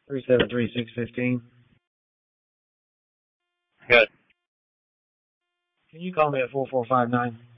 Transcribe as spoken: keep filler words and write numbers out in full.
three seven three, six one five. Good. Can you call me at four four five nine?